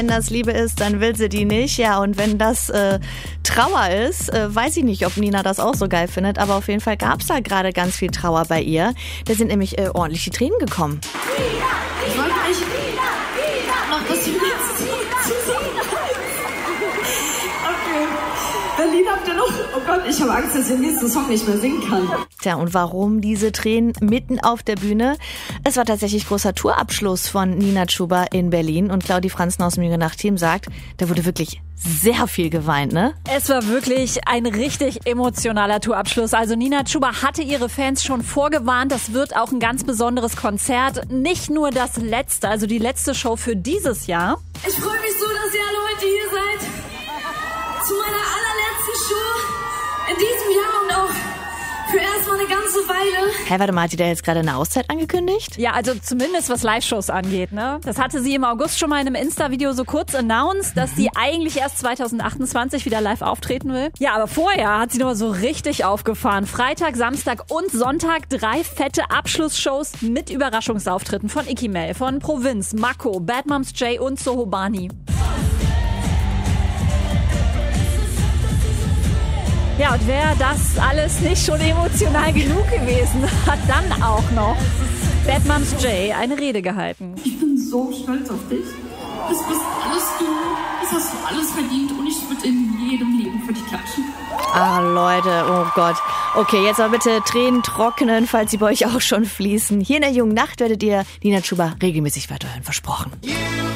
Wenn das Liebe ist, dann will sie die nicht. Ja, und wenn das Trauer ist, weiß ich nicht, ob Nina das auch so geil findet. Aber auf jeden Fall gab es da gerade ganz viel Trauer bei ihr. Da sind nämlich ordentlich die Tränen gekommen. Ich wollte euch noch das Lied Okay. Berlin habt ihr noch? Oh Gott, ich habe Angst, dass ich den nächsten Song nicht mehr singen kann. Tja, und warum diese Tränen mitten auf der Bühne? Es war tatsächlich großer Tourabschluss von Nina Chuba in Berlin. Und Claudi Franzen aus dem Jüngere Nacht-Team sagt, da wurde wirklich sehr viel geweint, ne? Es war wirklich ein richtig emotionaler Tourabschluss. Also Nina Chuba hatte ihre Fans schon vorgewarnt, das wird auch ein ganz besonderes Konzert. Nicht nur das letzte, also die letzte Show für dieses Jahr. Ich freue mich so, dass ihr alle heute hier seid. Zu meiner allerletzten Show in diesem Jahr und auch für erstmal eine ganze Weile. Hä, warte mal, hat die da jetzt gerade eine Auszeit angekündigt? Ja, also zumindest was Live-Shows angeht, ne? Das hatte sie im August schon mal in einem Insta-Video so kurz announced, dass sie eigentlich erst 2028 wieder live auftreten will. Ja, aber vorher hat sie noch mal so richtig aufgefahren. Freitag, Samstag und Sonntag 3 fette Abschlussshows mit Überraschungsauftritten von Icky Mel, von Provinz, Mako, Bad Moms J und Sohobani. Ja, und wäre das alles nicht schon emotional genug gewesen, hat dann auch noch Bad Moms J eine Rede gehalten. Ich bin so stolz auf dich. Das bist alles du. Das hast du alles verdient und ich würde in jedem Leben für dich klatschen. Ah, Leute, oh Gott. Okay, jetzt aber bitte Tränen trocknen, falls sie bei euch auch schon fließen. Hier in der Jungen Nacht werdet ihr Nina Chuba regelmäßig weiterhören, versprochen.